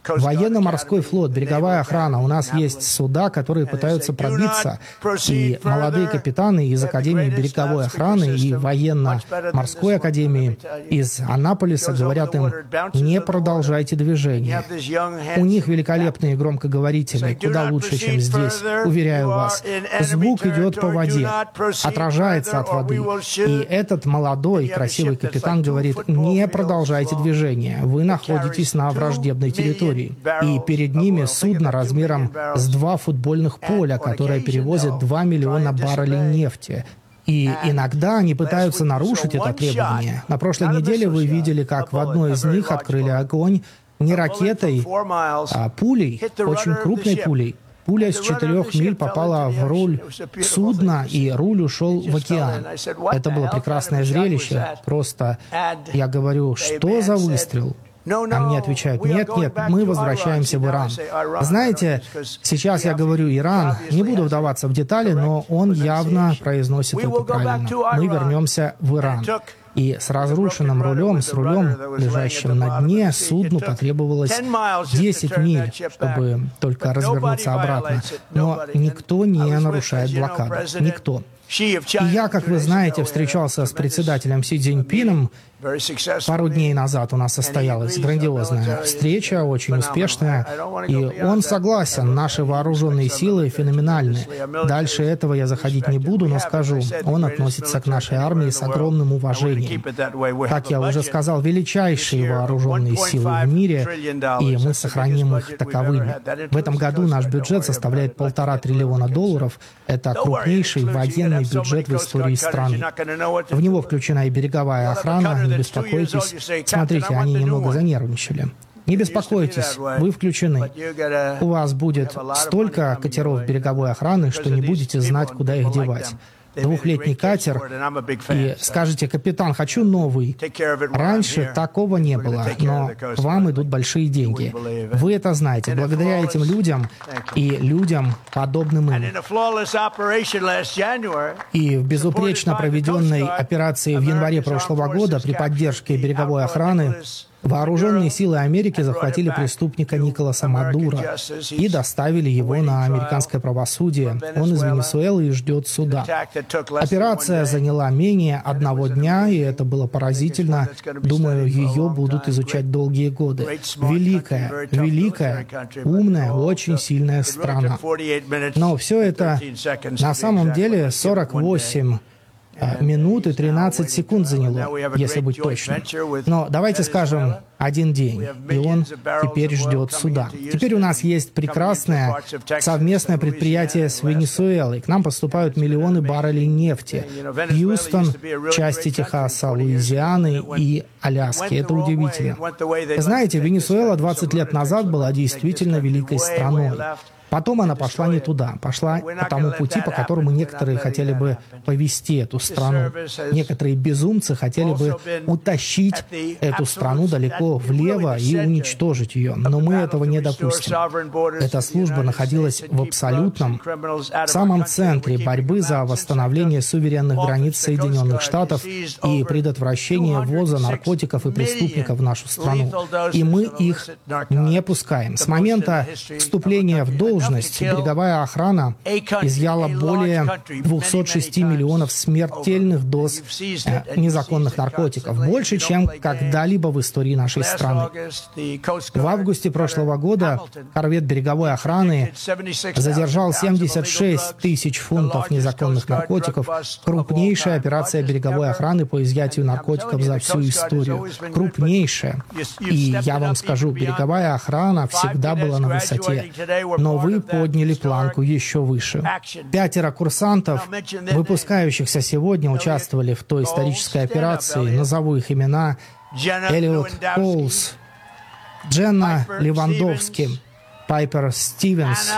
военно-морской флот, береговая охрана. У нас есть суда, которые пытаются пробиться. И молодые капитаны из Академии береговой охраны и военно-морской академии из Аннаполиса говорят им: не продолжайте движение. У них великолепные громкоговорители, куда лучше, чем здесь, уверяю вас. Звук идет по воде, отражается от воды. И этот молодой, красивый капитан говорит: не продолжайте движение, вы находитесь на враждебной территории. И перед ними судно размером с 2 футбольных поля, которое перевозит 2 миллиона баррелей нефти. И иногда они пытаются нарушить это требование. На прошлой неделе вы видели, как в одной из них открыли огонь не ракетой, а пулей, очень крупной пулей. Пуля с 4 миль попала в руль судна, и руль ушел в океан. Это было прекрасное зрелище. Просто я говорю: что за выстрел? А мне отвечают: нет, мы возвращаемся в Иран. Знаете, сейчас я говорю Иран, не буду вдаваться в детали, но он явно произносит это правильно. Мы вернемся в Иран. И с разрушенным рулем, с рулем, лежащим на дне, судну потребовалось 10 миль, чтобы только развернуться обратно. Но никто не нарушает блокаду. Никто. И я, как вы знаете, встречался с председателем Си Цзиньпином. Пару дней назад у нас состоялась грандиозная встреча, очень успешная. И он согласен, наши вооруженные силы феноменальны. Дальше этого я заходить не буду, но скажу, он относится к нашей армии с огромным уважением. Как я уже сказал, величайшие вооруженные силы в мире, и мы сохраним их таковыми. В этом году наш бюджет составляет $1,5 триллиона. Это крупнейший военный бюджет в истории страны. В него включена и береговая охрана. Не беспокойтесь. Смотрите, они немного занервничали. Не беспокойтесь, вы включены. У вас будет столько катеров береговой охраны, что не будете знать, куда их девать. 2-летний катер, и скажете: капитан, хочу новый. Раньше такого не было, но к вам идут большие деньги. Вы это знаете, благодаря этим людям и людям, подобным им. И в безупречно проведенной операции в январе прошлого года при поддержке береговой охраны вооруженные силы Америки захватили преступника Николаса Мадуро и доставили его на американское правосудие. Он из Венесуэлы и ждет суда. Операция заняла менее 1 дня, и это было поразительно. Думаю, ее будут изучать долгие годы. Великая, умная, очень сильная страна. Но все это на самом деле 48 минут и 13 секунд заняло, если быть точным. Но давайте скажем, 1 день, и он теперь ждет суда. Теперь у нас есть прекрасное совместное предприятие с Венесуэлой. К нам поступают миллионы баррелей нефти. Хьюстон, части Техаса, Луизианы и Аляски. Это удивительно. Знаете, Венесуэла 20 лет назад была действительно великой страной. Потом она пошла не туда, пошла по тому пути, по которому некоторые хотели бы повести эту страну. Некоторые безумцы хотели бы утащить эту страну далеко влево и уничтожить ее. Но мы этого не допустим. Эта служба находилась в абсолютном, самом центре борьбы за восстановление суверенных границ Соединенных Штатов и предотвращение ввоза наркотиков и преступников в нашу страну. И мы их не пускаем. С момента вступления в должность береговая охрана изъяла более 206 миллионов смертельных доз незаконных наркотиков, больше, чем когда-либо в истории нашей страны. В августе прошлого года корвет береговой охраны задержал 76 тысяч фунтов незаконных наркотиков, крупнейшая операция береговой охраны по изъятию наркотиков за всю историю. Крупнейшая. И я вам скажу, береговая охрана всегда была на высоте. Но вы подняли планку еще выше. 5 курсантов, выпускающихся сегодня, участвовали в той исторической операции. Назову их имена: Эллиот Коулс, Дженна Левандовски, Пайпер Стивенс,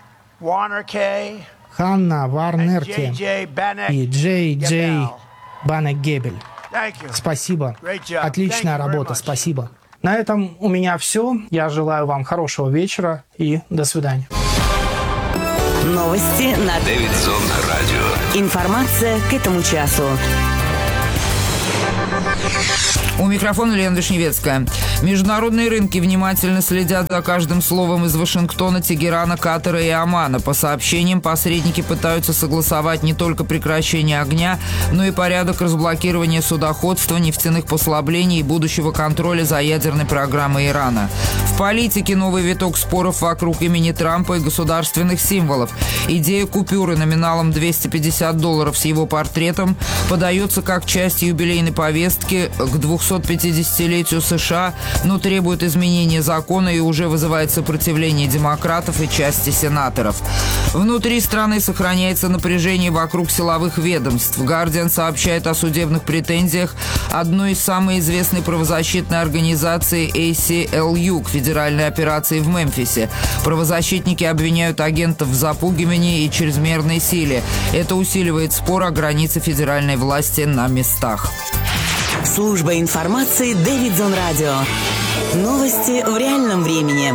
Ханна Варнерке и Джей Джей Банек-Гебель. Спасибо. Отличная работа. Спасибо. На этом у меня все. Я желаю вам хорошего вечера и до свидания. Новости на Дэвидсон Радио. Информация к этому часу. У микрофона Лена Вишневецкая. Международные рынки внимательно следят за каждым словом из Вашингтона, Тегерана, Катара и Омана. По сообщениям, посредники пытаются согласовать не только прекращение огня, но и порядок разблокирования судоходства, нефтяных послаблений и будущего контроля за ядерной программой Ирана. В политике новый виток споров вокруг имени Трампа и государственных символов. Идея купюры номиналом $250 с его портретом подается как часть юбилейной повестки к 250-летию США, но требует изменения закона и уже вызывает сопротивление демократов и части сенаторов. Внутри страны сохраняется напряжение вокруг силовых ведомств. «Гардиан» сообщает о судебных претензиях одной из самой известной правозащитной организации ACLU к федеральной операции в Мемфисе. Правозащитники обвиняют агентов в запугивании и чрезмерной силе. Это усиливает спор о границе федеральной власти на местах. Служба информации Дэвидсон Радио. Новости в реальном времени.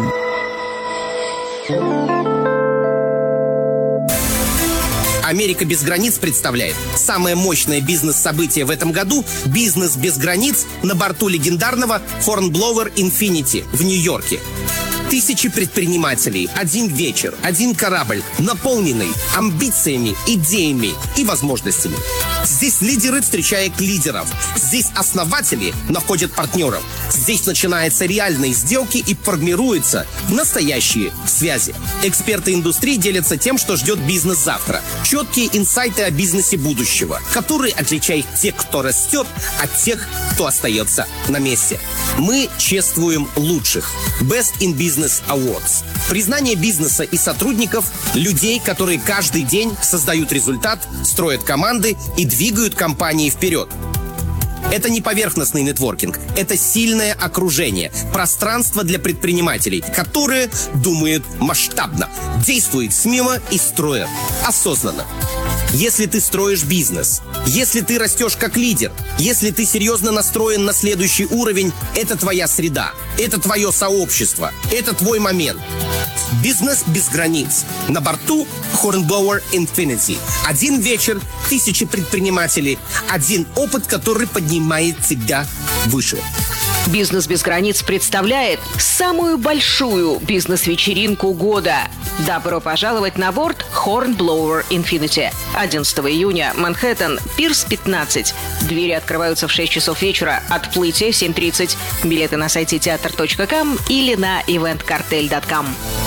«Америка без границ» представляет самое мощное бизнес-событие в этом году – «Бизнес без границ» на борту легендарного Hornblower Infinity в Нью-Йорке. Тысячи предпринимателей, один вечер, один корабль, наполненный амбициями, идеями и возможностями. Здесь лидеры встречают лидеров. Здесь основатели находят партнеров. Здесь начинаются реальные сделки и формируются настоящие связи. Эксперты индустрии делятся тем, что ждет бизнес завтра. Четкие инсайты о бизнесе будущего, которые отличают тех, кто растет, от тех, кто остается на месте. Мы чествуем лучших. Best in Business Awards. Признание бизнеса и сотрудников, людей, которые каждый день создают результат, строят команды и двигают компании вперед. Это не поверхностный нетворкинг, это сильное окружение, пространство для предпринимателей, которые думают масштабно, действуют смело и строят осознанно. Если ты строишь бизнес, если ты растешь как лидер, если ты серьезно настроен на следующий уровень, это твоя среда, это твое сообщество, это твой момент. Бизнес без границ. На борту Hornblower Infinity. Один вечер, тысячи предпринимателей, один опыт, который поднимает тебя выше. «Бизнес без границ» представляет самую большую бизнес-вечеринку года. Добро пожаловать на борт Hornblower Infinity. 11 июня, Манхэттен, Пирс 15. Двери открываются в 6 часов вечера, отплытие в 7:30. Билеты на сайте teatr.com или на eventcartel.com.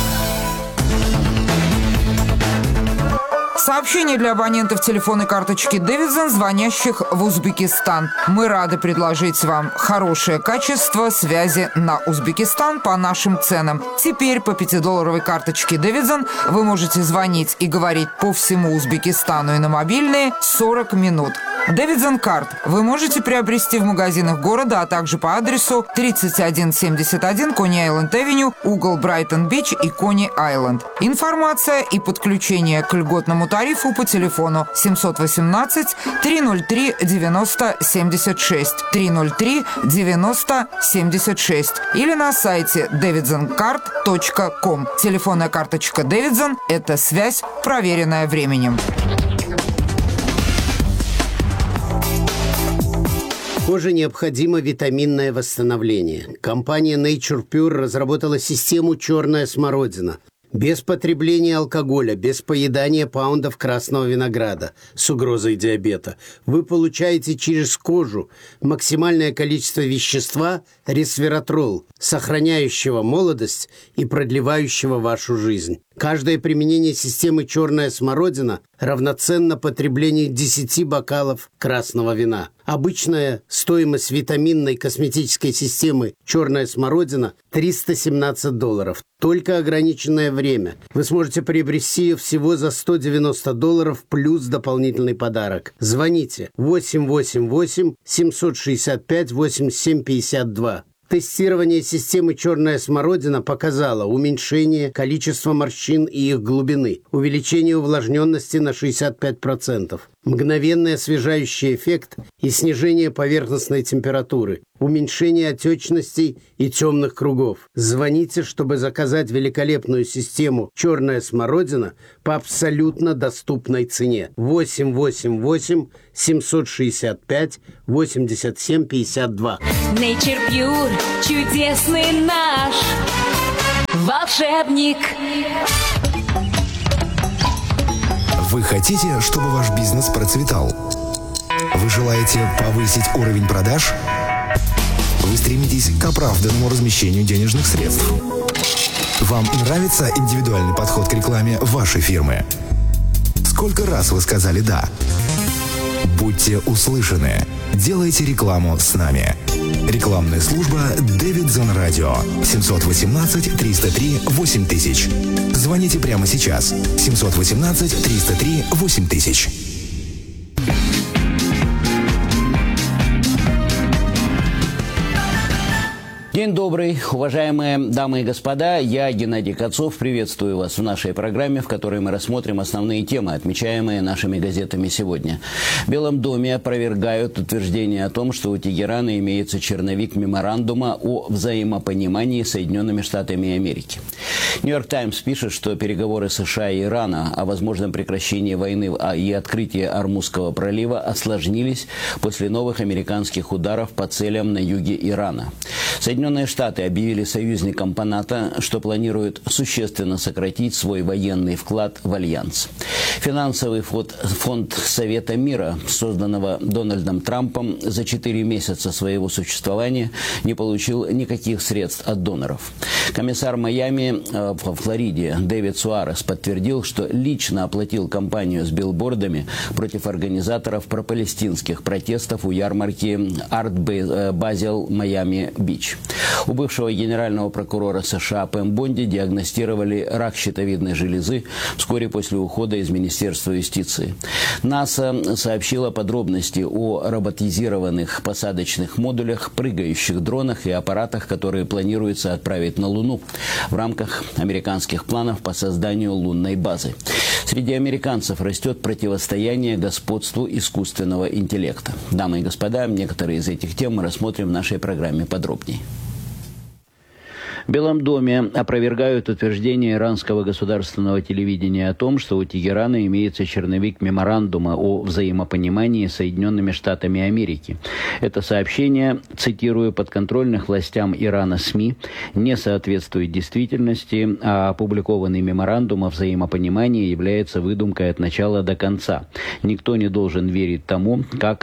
Сообщение для абонентов телефонной карточки Дэвидсон, звонящих в Узбекистан. Мы рады предложить вам хорошее качество связи на Узбекистан по нашим ценам. Теперь по $5 карточке Дэвидсон вы можете звонить и говорить по всему Узбекистану и на мобильные 40 минут. Дэвидсон Карт вы можете приобрести в магазинах города, а также по адресу 3171 Кони-Айленд-Авеню, угол Брайтон-Бич и Кони-Айленд. Информация и подключение к льготному тарифу по телефону 718-303-9076, 303-9076 или на сайте davidsoncard.com. Телефонная карточка Дэвидсон – это связь, проверенная временем. Коже необходимо витаминное восстановление. Компания Nature Pure разработала систему «Черная смородина». Без потребления алкоголя, без поедания паундов красного винограда с угрозой диабета. Вы получаете через кожу максимальное количество вещества ресвератрол, сохраняющего молодость и продлевающего вашу жизнь. Каждое применение системы «Черная смородина» равноценно потреблению 10 бокалов красного вина. Обычная стоимость витаминной косметической системы «Черная смородина» $317. Только ограниченное время. Вы сможете приобрести ее всего за $190 плюс дополнительный подарок. Звоните 888-765-8752. Тестирование системы «Черная смородина» показало уменьшение количества морщин и их глубины, увеличение увлажненности на 65%. мгновенный освежающий эффект и снижение поверхностной температуры, уменьшение отечностей и темных кругов. Звоните, чтобы заказать великолепную систему «Черная смородина» по абсолютно доступной цене. 888 765 87 52. Nature Pure, чудесный наш волшебник. Вы хотите, чтобы ваш бизнес процветал? Вы желаете повысить уровень продаж? Вы стремитесь к оправданному размещению денежных средств? Вам нравится индивидуальный подход к рекламе вашей фирмы? Сколько раз вы сказали «да»? Будьте услышаны. Делайте рекламу с нами. Рекламная служба Davidson Radio 718 303 8000. Звоните прямо сейчас. 718 303 8000. День добрый, уважаемые дамы и господа. Я, Геннадий Кацов, приветствую вас в нашей программе, в которой мы рассмотрим основные темы, отмечаемые нашими газетами сегодня. В Белом доме опровергают утверждение о том, что у Тегерана имеется черновик меморандума о взаимопонимании с Соединенными Штатами Америки. Нью-Йорк Таймс пишет, что переговоры США и Ирана о возможном прекращении войны и открытии Ормузского пролива осложнились после новых американских ударов по целям на юге Ирана. Соединенные Штаты объявили союзникам по НАТО, что планируют существенно сократить свой военный вклад в альянс. Финансовый фонд Совета мира, созданного Дональдом Трампом, за 4 месяца своего существования не получил никаких средств от доноров. Комиссар Майами во Флориде Дэвид Суарес подтвердил, что лично оплатил кампанию с билбордами против организаторов пропалестинских протестов у ярмарки Арт Базел Майами-Бич. У бывшего генерального прокурора США Пэм Бонди диагностировали рак щитовидной железы вскоре после ухода из Министерства юстиции. НАСА сообщила подробности о роботизированных посадочных модулях, прыгающих дронах и аппаратах, которые планируется отправить на Луну в рамках американских планов по созданию лунной базы. Среди американцев растет противостояние господству искусственного интеллекта. Дамы и господа, некоторые из этих тем мы рассмотрим в нашей программе подробнее. В Белом доме опровергают утверждение иранского государственного телевидения о том, что у Тегерана имеется черновик меморандума о взаимопонимании с Соединенными Штатами Америки. Это сообщение, цитирую, подконтрольных властям Ирана СМИ, не соответствует действительности, а опубликованный меморандум о взаимопонимании является выдумкой от начала до конца. Никто не должен верить тому,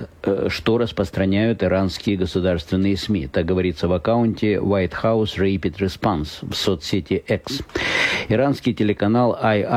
что распространяют иранские государственные СМИ. Так говорится в аккаунте White House Rapid Response в соцсети X. Иранский телеканал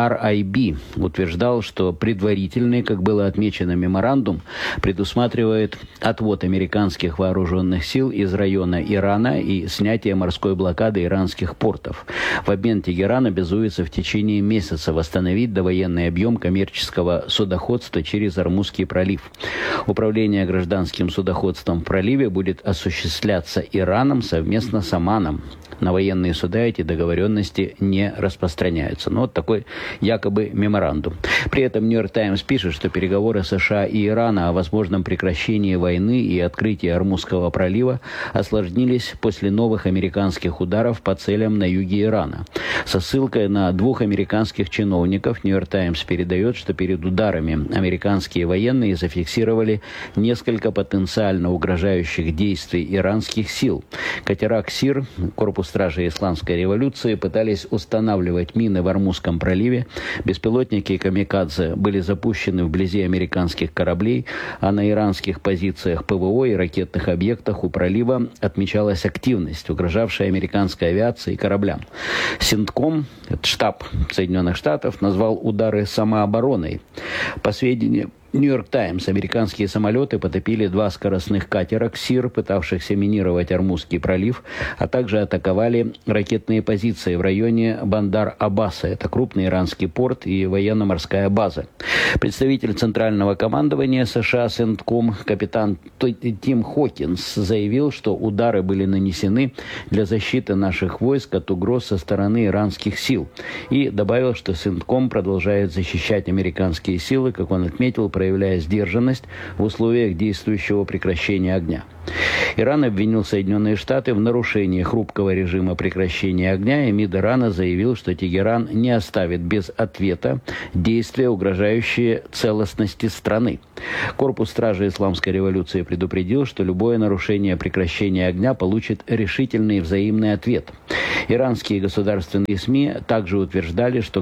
IRIB утверждал, что предварительный, как было отмечено, меморандум предусматривает отвод американских вооруженных сил из района Ирана и снятие морской блокады иранских портов. В обмен Тегеран обязуется в течение месяца восстановить довоенный объем коммерческого судоходства через Ормузский пролив. Управление гражданским судоходством в проливе будет осуществляться Ираном совместно с Оманом. На военные суда эти договоренности не распространяются. Но вот такой якобы меморандум. При этом Нью-Йорк Таймс пишет, что переговоры США и Ирана о возможном прекращении войны и открытии Ормузского пролива осложнились после новых американских ударов по целям на юге Ирана. Со ссылкой на 2 американских чиновников Нью-Йорк Таймс передает, что перед ударами американские военные зафиксировали несколько потенциально угрожающих действий иранских сил. Катера «Ксир», корпус стражи Исламской революции, пытались устанавливать мины в Ормузском проливе. Беспилотники «Камикадзе» были запущены вблизи американских кораблей, а на иранских позициях ПВО и ракетных объектах у пролива отмечалась активность, угрожавшая американской авиации и кораблям. Синтком, штаб Соединенных Штатов, назвал удары самообороной. По сведениям Нью-Йорк Таймс, американские самолеты потопили 2 скоростных катера «Ксир», пытавшихся минировать Ормузский пролив, а также атаковали ракетные позиции в районе Бандар-Аббаса. Это крупный иранский порт и военно-морская база. Представитель Центрального командования США «Сентком» капитан Тим Хокинс заявил, что удары были нанесены для защиты наших войск от угроз со стороны иранских сил. И добавил, что «Сентком» продолжает защищать американские силы, как он отметил, проявляя сдержанность в условиях действующего прекращения огня. Иран обвинил Соединенные Штаты в нарушении хрупкого режима прекращения огня, и МИД Ирана заявил, что Тегеран не оставит без ответа действия, угрожающие целостности страны. Корпус стражи Исламской революции предупредил, что любое нарушение прекращения огня получит решительный взаимный ответ. Иранские государственные СМИ также утверждали, что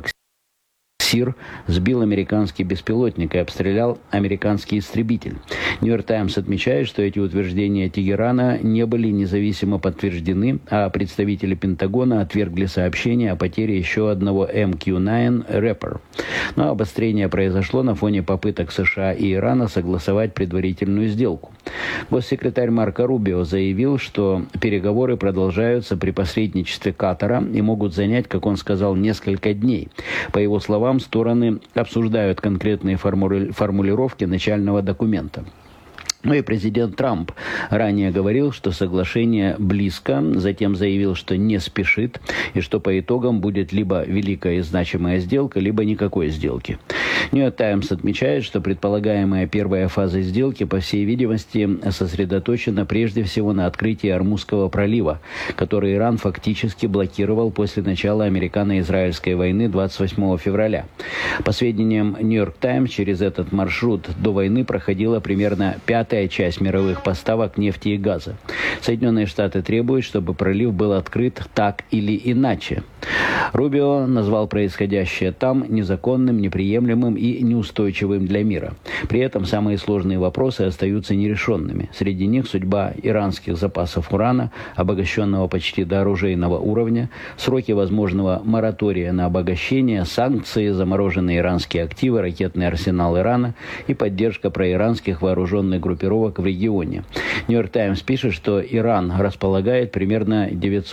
СИР сбил американский беспилотник и обстрелял американский истребитель. «Нью-Йорк Таймс» отмечает, что эти утверждения Тегерана не были независимо подтверждены, а представители Пентагона отвергли сообщение о потере еще одного МК-9 Reaper. Но обострение произошло на фоне попыток США и Ирана согласовать предварительную сделку. Госсекретарь Марко Рубио заявил, что переговоры продолжаются при посредничестве Катара и могут занять, как он сказал, несколько дней. По его словам, стороны обсуждают конкретные формулировки начального документа. Ну и президент Трамп ранее говорил, что соглашение близко, затем заявил, что не спешит, и что по итогам будет либо великая и значимая сделка, либо никакой сделки. «Нью-Йорк Таймс» отмечает, что предполагаемая первая фаза сделки, по всей видимости, сосредоточена прежде всего на открытии Ормузского пролива, который Иран фактически блокировал после начала американо-израильской войны 28 февраля. По сведениям «Нью-Йорк Таймс», через этот маршрут до войны проходила примерно пятая часть мировых поставок нефти и газа. Соединенные Штаты требуют, чтобы пролив был открыт так или иначе. Рубио назвал происходящее там незаконным, неприемлемым и неустойчивым для мира. При этом самые сложные вопросы остаются нерешенными. Среди них судьба иранских запасов урана, обогащенного почти до оружейного уровня, сроки возможного моратория на обогащение, санкции, замороженные иранские активы, ракетный арсенал Ирана и поддержка проиранских вооруженных группировок в регионе. «Нью-Йорк Таймс» пишет, что Иран располагает примерно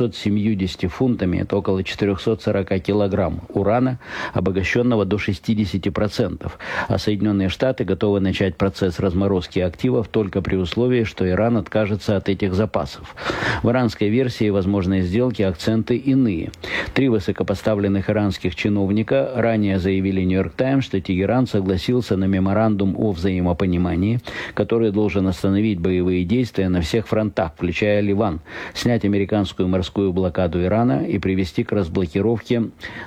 970 фунтами, это около 440 килограмм урана, обогащенного до 60%, а Соединенные Штаты готовы начать процесс разморозки активов только при условии, что Иран откажется от этих запасов. В иранской версии возможной сделки акценты иные. 3 высокопоставленных иранских чиновника ранее заявили «Нью-Йорк Таймс», что Тегеран согласился на меморандум о взаимопонимании, который должен остановить боевые действия на всех фронтах, включая Ливан, снять американскую морскую блокаду Ирана и привести к разблокировке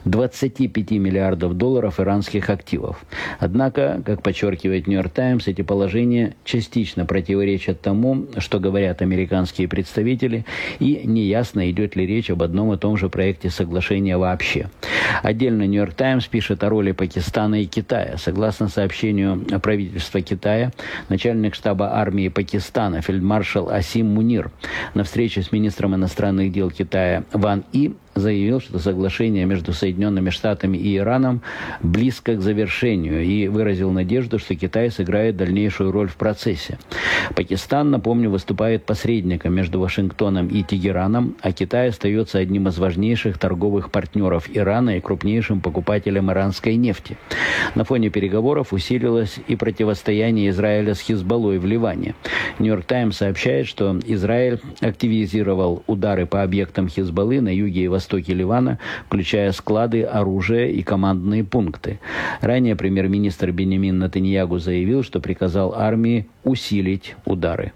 25 миллиардов долларов иранских активов. Однако, как подчеркивает «Нью-Йорк Таймс», эти положения частично противоречат тому, что говорят американские представители, и неясно, идет ли речь об одном и том же проекте соглашения вообще. Отдельно «Нью-Йорк Таймс» пишет о роли Пакистана и Китая. Согласно сообщению правительства Китая, начальник штаба армии Пакистана фельдмаршал Асим Мунир на встрече с министром иностранных дел Китая Ван И заявил, что соглашение между Соединенными Штатами и Ираном близко к завершению, и выразил надежду, что Китай сыграет дальнейшую роль в процессе. Пакистан, напомню, выступает посредником между Вашингтоном и Тегераном, а Китай остается одним из важнейших торговых партнеров Ирана и крупнейшим покупателем иранской нефти. На фоне переговоров усилилось и противостояние Израиля с Хизбаллой в Ливане. «Нью-Йорк Таймс» сообщает, что Израиль активизировал удары по объектам Хизбаллы на юге и востоке Ливана, включая склады, оружие и командные пункты. Ранее премьер-министр Беньямин Нетаньяху заявил, что приказал армии усилить удары.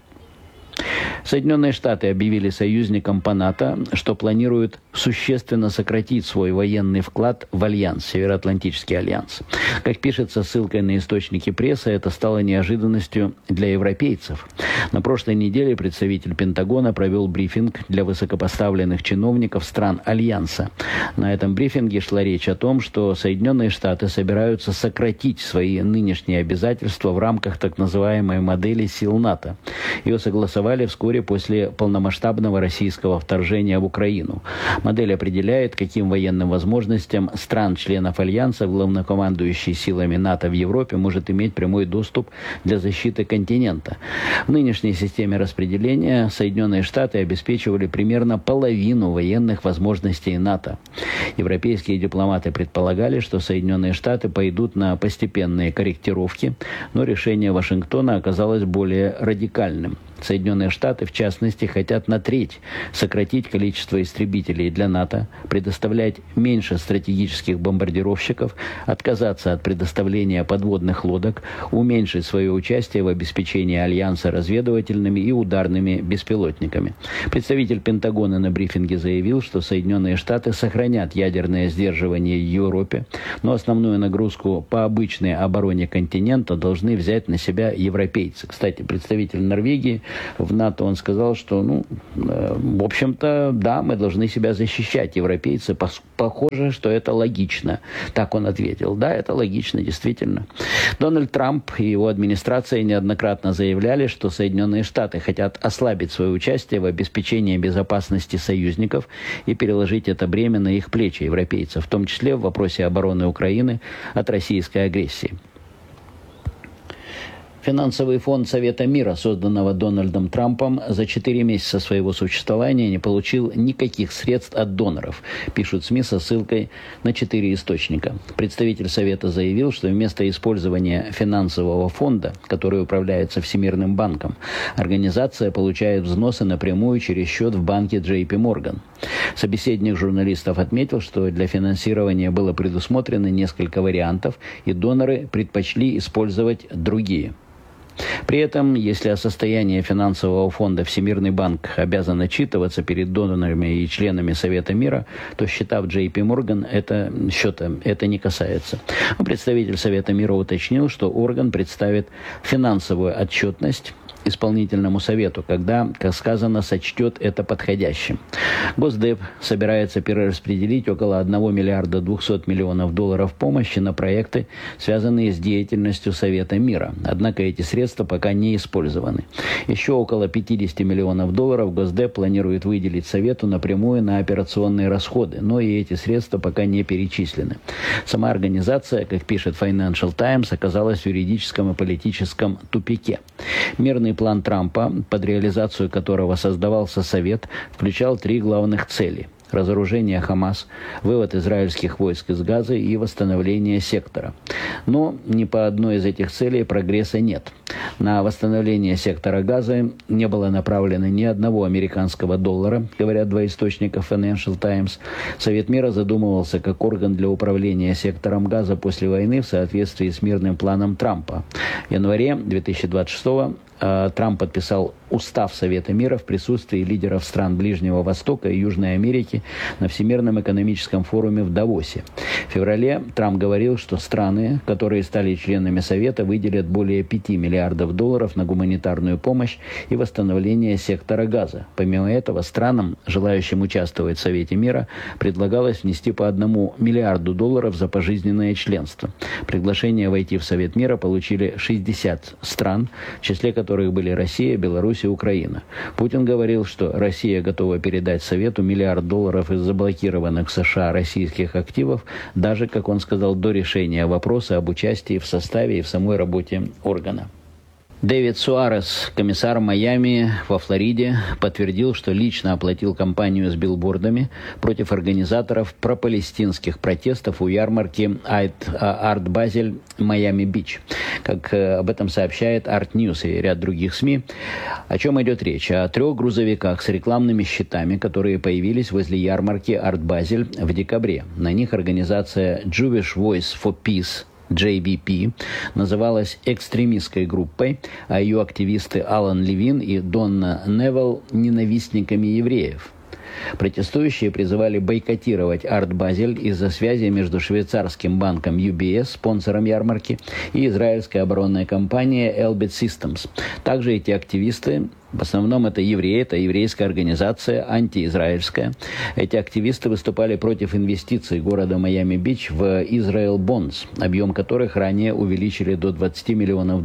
Соединенные Штаты объявили союзникам по НАТО, что планируют существенно сократить свой военный вклад в альянс, Североатлантический альянс. Как пишется ссылкой на источники прессы, это стало неожиданностью для европейцев. На прошлой неделе представитель Пентагона провел брифинг для высокопоставленных чиновников стран альянса. На этом брифинге шла речь о том, что Соединенные Штаты собираются сократить свои нынешние обязательства в рамках так называемой модели сил НАТО. Ее согласовали вскоре после полномасштабного российского вторжения в Украину. Модель определяет, каким военным возможностям стран-членов Альянса главнокомандующий силами НАТО в Европе может иметь прямой доступ для защиты континента. В нынешней системе распределения Соединенные Штаты обеспечивали примерно половину военных возможностей НАТО. Европейские дипломаты предполагали, что Соединенные Штаты пойдут на постепенные корректировки, но решение Вашингтона оказалось более радикальным. Соединенные Штаты, в частности, хотят на треть сократить количество истребителей для НАТО, предоставлять меньше стратегических бомбардировщиков, отказаться от предоставления подводных лодок, уменьшить свое участие в обеспечении альянса разведывательными и ударными беспилотниками. Представитель Пентагона на брифинге заявил, что Соединенные Штаты сохранят ядерное сдерживание в Европе, но основную нагрузку по обычной обороне континента должны взять на себя европейцы. Кстати, представитель Норвегии в НАТО, он сказал, что, в общем-то, да, мы должны себя защищать, европейцы. Похоже, что это логично. Так он ответил. Да, это логично, действительно. Дональд Трамп и его администрация неоднократно заявляли, что Соединенные Штаты хотят ослабить свое участие в обеспечении безопасности союзников и переложить это бремя на их плечи, европейцев, в том числе в вопросе обороны Украины от российской агрессии. Финансовый фонд Совета мира, созданного Дональдом Трампом, за 4 месяца своего существования не получил никаких средств от доноров, пишут СМИ со ссылкой на 4 источника. Представитель Совета заявил, что вместо использования финансового фонда, который управляется Всемирным банком, организация получает взносы напрямую через счет в банке JP Morgan. Собеседник журналистов отметил, что для финансирования было предусмотрено несколько вариантов, и доноры предпочли использовать другие. При этом, если о состоянии финансового фонда Всемирный банк обязан отчитываться перед донорами и членами Совета мира, то счета в JP Morgan это не касается. Представитель Совета мира уточнил, что орган представит финансовую отчетность исполнительному совету, когда, как сказано, сочтет это подходящим. Госдеп собирается перераспределить около 1 миллиарда 200 миллионов долларов помощи на проекты, связанные с деятельностью Совета мира. Однако эти средства пока не использованы. Еще около 50 миллионов долларов Госдеп планирует выделить Совету напрямую на операционные расходы, но и эти средства пока не перечислены. Сама организация, как пишет Financial Times, оказалась в юридическом и политическом тупике. Мирный план Трампа, под реализацию которого создавался Совет, включал 3 главных цели: разоружение Хамас, вывод израильских войск из Газы и восстановление сектора. Но ни по одной из этих целей прогресса нет. На восстановление сектора Газы не было направлено ни одного американского доллара, говорят 2 источника Financial Times. Совет мира задумывался как орган для управления сектором Газа после войны в соответствии с мирным планом Трампа. В январе 2026 Трамп подписал устав Совета мира в присутствии лидеров стран Ближнего Востока и Южной Америки на Всемирном экономическом форуме в Давосе. В феврале Трамп говорил, что страны, которые стали членами Совета, выделят более 5 миллиардов долларов на гуманитарную помощь и восстановление сектора Газа. Помимо этого, странам, желающим участвовать в Совете мира, предлагалось внести по 1 миллиарду долларов за пожизненное членство. Приглашение войти в Совет мира получили 60 стран, в числе которых были Россия, Беларусь и Украина. Путин говорил, что Россия готова передать Совету $1 миллиард из заблокированных США российских активов, даже, как он сказал, до решения вопроса об участии в составе и в самой работе органа. Дэвид Суарес, комиссар Майами во Флориде, подтвердил, что лично оплатил кампанию с билбордами против организаторов пропалестинских протестов у ярмарки Арт Базель Майами-Бич. Как об этом сообщает Art News и ряд других СМИ. О чем идет речь? О 3 грузовиках с рекламными щитами, которые появились возле ярмарки Арт Базель в декабре. На них организация Jewish Voice for Peace, JVP, называлась экстремистской группой, а ее активисты Алан Левин и Донна Невелл – ненавистниками евреев. Протестующие призывали бойкотировать Арт Базель из-за связи между швейцарским банком UBS, спонсором ярмарки, и израильской оборонной компанией Elbit Systems. Также эти активисты, в основном это евреи, это еврейская организация, антиизраильская. Эти активисты выступали против инвестиций города Майами-Бич в Israel Bonds, объем которых ранее увеличили до $20 миллионов.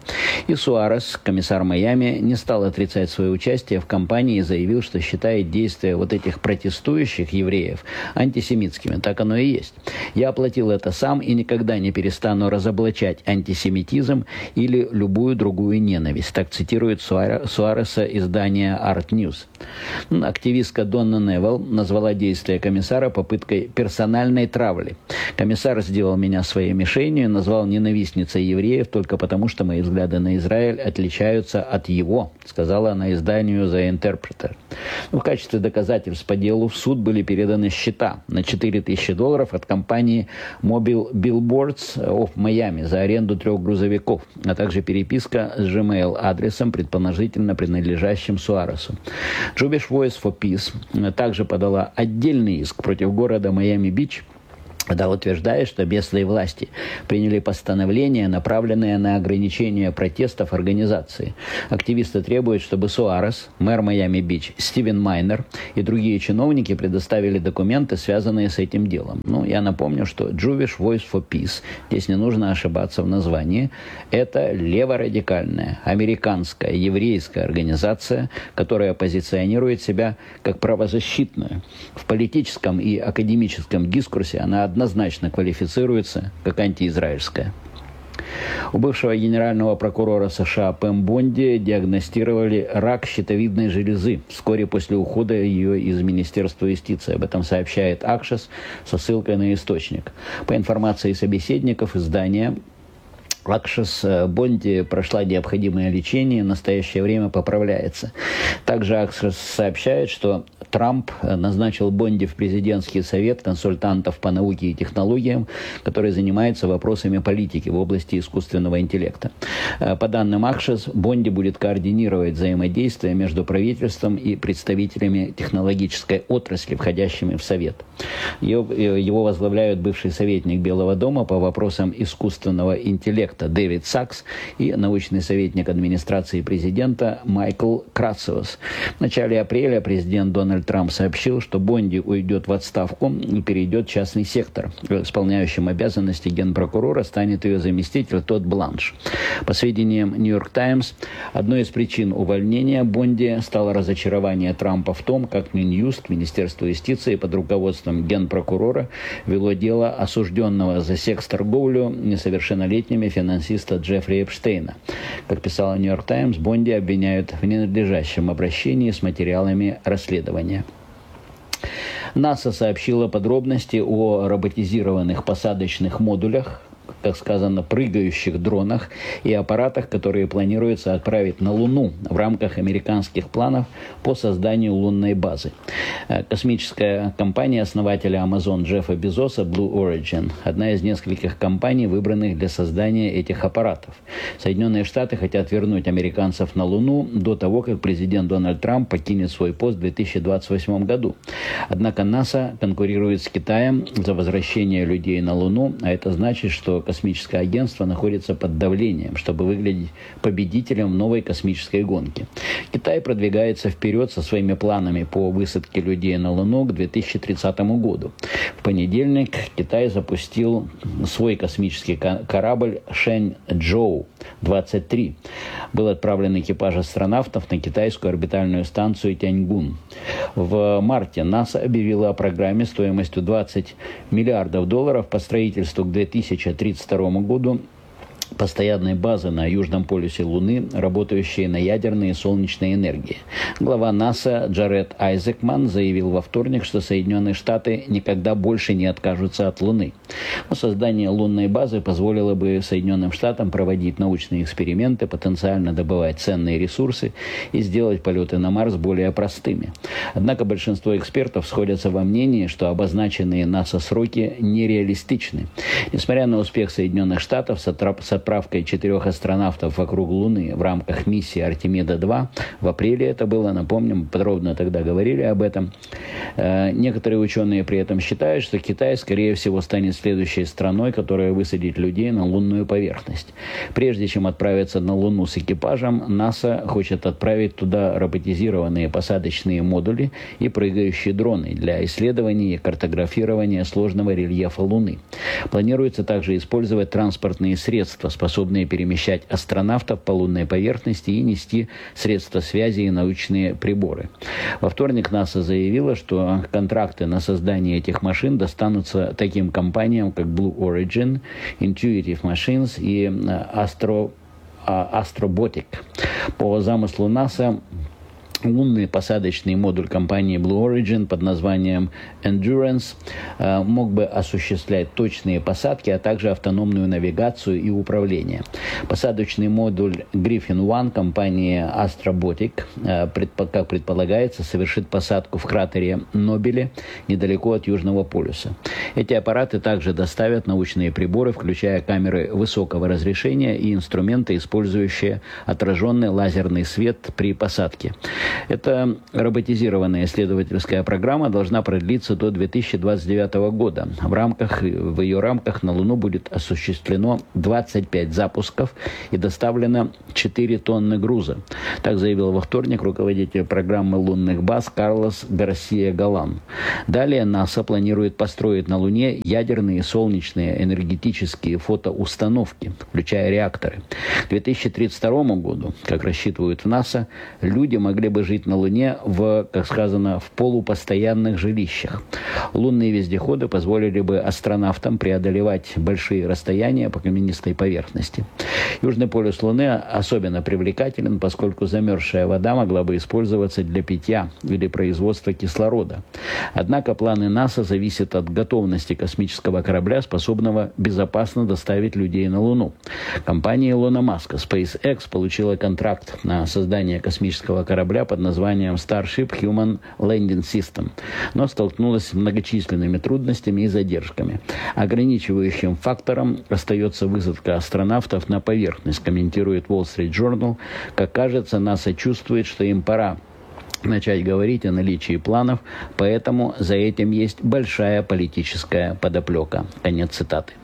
И Суарес, комиссар Майами, не стал отрицать свое участие в кампании и заявил, что считает действия вот этих протестующих евреев антисемитскими. Так оно и есть. Я оплатил это сам и никогда не перестану разоблачать антисемитизм или любую другую ненависть. Так цитирует Суарес Суареса издания Art News. Активистка Донна Невелл назвала действия комиссара попыткой персональной травли. «Комиссар сделал меня своей мишенью, назвал ненавистницей евреев только потому, что мои взгляды на Израиль отличаются от его», сказала она изданию The Interpreter. В качестве доказательств по делу в суд были переданы счета на $4000 от компании Mobile Billboards of Miami за аренду 3 грузовиков, а также переписка с Gmail-адресом, предположительно принадлежащим Суаресу. Jewish Voice for Peace также подала отдельный иск против города Майами-Бич, когда утверждает, что местные власти приняли постановление, направленное на ограничение протестов организации. Активисты требуют, чтобы Суарес, мэр Майами-Бич, Стивен Майнер и другие чиновники предоставили документы, связанные с этим делом. Я напомню, что Jewish Voice for Peace, здесь не нужно ошибаться в названии, это леворадикальная, американская, еврейская организация, которая позиционирует себя как правозащитную. В политическом и академическом дискурсе она однозначно квалифицируется как антиизраильская. У бывшего генерального прокурора США Пэм Бонди диагностировали рак щитовидной железы вскоре после ухода ее из Министерства юстиции. Об этом сообщает Axios со ссылкой на источник. По информации собеседников издания Axios, Бонди прошла необходимое лечение и в настоящее время поправляется. Также Axios сообщает, что Трамп назначил Бонди в президентский совет консультантов по науке и технологиям, который занимается вопросами политики в области искусственного интеллекта. По данным Axios, Бонди будет координировать взаимодействие между правительством и представителями технологической отрасли, входящими в совет. Его возглавляют бывший советник Белого дома по вопросам искусственного интеллекта Дэвид Сакс и научный советник администрации президента Майкл Крациус. В начале апреля президент Дональд Трамп сообщил, что Бонди уйдет в отставку и перейдет в частный сектор. Исполняющим обязанности генпрокурора станет ее заместитель Тодд Бланш. По сведениям Нью-Йорк Таймс, одной из причин увольнения Бонди стало разочарование Трампа в том, как Минюст, Министерство юстиции под руководством генпрокурора вело дело осужденного за секс-торговлю несовершеннолетними финансиста Джеффри Эпштейна. Как писала Нью-Йорк Таймс, Бонди обвиняют в ненадлежащем обращении с материалами расследования. НАСА сообщила подробности о роботизированных посадочных модулях, как сказано, прыгающих дронах и аппаратах, которые планируется отправить на Луну в рамках американских планов по созданию лунной базы. Космическая компания основателя Amazon Джеффа Безоса Blue Origin – одна из нескольких компаний, выбранных для создания этих аппаратов. Соединенные Штаты хотят вернуть американцев на Луну до того, как президент Дональд Трамп покинет свой пост в 2028 году. Однако НАСА конкурирует с Китаем за возвращение людей на Луну, а это значит, что космическое агентство находится под давлением, чтобы выглядеть победителем в новой космической гонке. Китай продвигается вперед со своими планами по высадке людей на Луну к 2030 году. В понедельник Китай запустил свой космический корабль Шэньчжоу-23. Был отправлен экипаж астронавтов на китайскую орбитальную станцию Тяньгун. В марте НАСА объявила о программе стоимостью $20 миллиардов по строительству к 2032 году постоянной базы на Южном полюсе Луны, работающей на ядерной и солнечной энергии. Глава НАСА Джаред Айзекман заявил во вторник, что Соединенные Штаты никогда больше не откажутся от Луны. Но создание лунной базы позволило бы Соединенным Штатам проводить научные эксперименты, потенциально добывать ценные ресурсы и сделать полеты на Марс более простыми. Однако большинство экспертов сходятся во мнении, что обозначенные НАСА сроки нереалистичны. Несмотря на успех Соединенных Штатов с отправкой 4 астронавтов вокруг Луны в рамках миссии Артемида-2. В апреле это было, напомним, подробно тогда говорили об этом. Некоторые ученые при этом считают, что Китай, скорее всего, станет следующей страной, которая высадит людей на лунную поверхность. Прежде чем отправиться на Луну с экипажем, НАСА хочет отправить туда роботизированные посадочные модули и прыгающие дроны для исследований и картографирования сложного рельефа Луны. Планируется также использовать транспортные средства, способные перемещать астронавтов по лунной поверхности и нести средства связи и научные приборы. Во вторник НАСА заявила, что контракты на создание этих машин достанутся таким компаниям, как Blue Origin, Intuitive Machines и Astrobotic. По замыслу НАСА, лунный посадочный модуль компании Blue Origin под названием Endurance мог бы осуществлять точные посадки, а также автономную навигацию и управление. Посадочный модуль Griffin One компании Astrobotic, как предполагается, совершит посадку в кратере Нобеле недалеко от Южного полюса. Эти аппараты также доставят научные приборы, включая камеры высокого разрешения и инструменты, использующие отраженный лазерный свет при посадке. Эта роботизированная исследовательская программа должна продлиться до 2029 года. В ее рамках на Луну будет осуществлено 25 запусков и доставлено 4 тонны груза. Так заявил во вторник руководитель программы лунных баз Карлос Гарсия Галан. Далее НАСА планирует построить на Луне ядерные и солнечные энергетические фотоустановки, включая реакторы. К 2032 году, как рассчитывают в НАСА, люди могли бы жить на Луне в полупостоянных жилищах. Лунные вездеходы позволили бы астронавтам преодолевать большие расстояния по каменистой поверхности. Южный полюс Луны особенно привлекателен, поскольку замерзшая вода могла бы использоваться для питья или производства кислорода. Однако планы НАСА зависят от готовности космического корабля, способного безопасно доставить людей на Луну. Компания Илона Маска SpaceX получила контракт на создание космического корабля под названием Starship Human Landing System, но столкнулась с многочисленными трудностями и задержками. Ограничивающим фактором остается высадка астронавтов на поверхность, комментирует Wall Street Journal. Как кажется, НАСА чувствует, что им пора начать говорить о наличии планов, поэтому за этим есть большая политическая подоплека. Конец цитаты.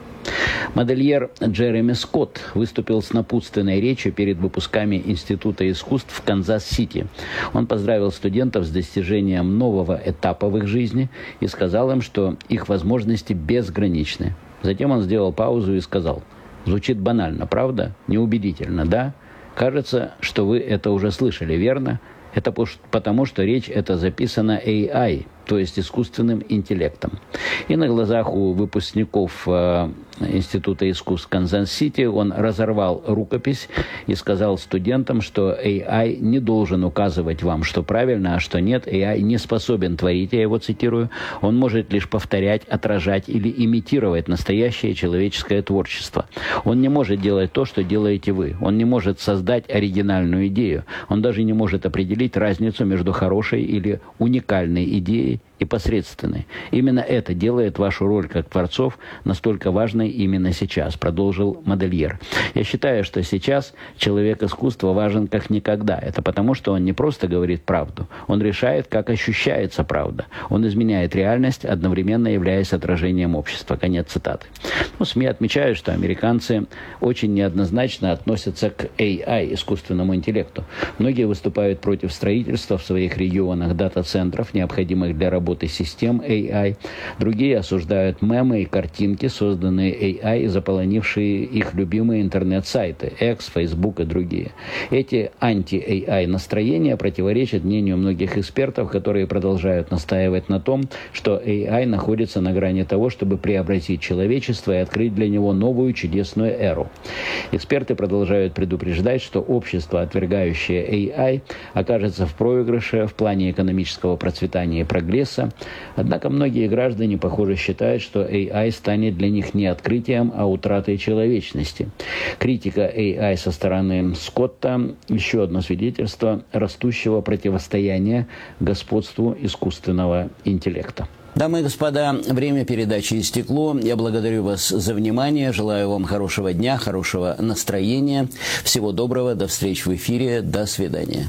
Модельер Джереми Скотт выступил с напутственной речью перед выпусками Института искусств в Канзас-Сити. Он поздравил студентов с достижением нового этапа в их жизни и сказал им, что их возможности безграничны. Затем он сделал паузу и сказал: «Звучит банально, правда? Неубедительно, да? Кажется, что вы это уже слышали, верно? Это потому, что речь эта записана AI, то есть искусственным интеллектом». И на глазах у выпускников Института искусств Канзас-Сити он разорвал рукопись и сказал студентам, что AI не должен указывать вам, что правильно, а что нет. AI не способен творить, я его цитирую. Он может лишь повторять, отражать или имитировать настоящее человеческое творчество. Он не может делать то, что делаете вы. Он не может создать оригинальную идею. Он даже не может определить разницу между хорошей или уникальной идеей и посредственной. Именно это делает вашу роль как творцов настолько важной именно сейчас, продолжил модельер. Я считаю, что сейчас человек искусства важен как никогда. Это потому, что он не просто говорит правду, он решает, как ощущается правда. Он изменяет реальность, одновременно являясь отражением общества. Конец цитаты. СМИ отмечают, что американцы очень неоднозначно относятся к AI, искусственному интеллекту. Многие выступают против строительства в своих регионах дата-центров, необходимых для работы систем AI. Другие осуждают мемы и картинки, созданные AI и заполонившие их любимые интернет-сайты X, Facebook и другие. Эти анти-AI настроения противоречат мнению многих экспертов, которые продолжают настаивать на том, что AI находится на грани того, чтобы преобразить человечество и открыть для него новую чудесную эру. Эксперты продолжают предупреждать, что общество, отвергающее AI, окажется в проигрыше в плане экономического процветания и прогресса. Однако многие граждане, похоже, считают, что AI станет для них не открытием, а утратой человечности. Критика AI со стороны Скотта – еще одно свидетельство растущего противостояния господству искусственного интеллекта. Дамы и господа, время передачи истекло. Я благодарю вас за внимание. Желаю вам хорошего дня, хорошего настроения. Всего доброго. До встречи в эфире. До свидания.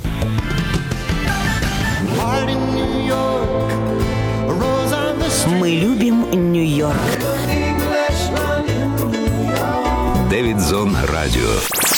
Мы любим Нью-Йорк. Дэвид Зон Радио.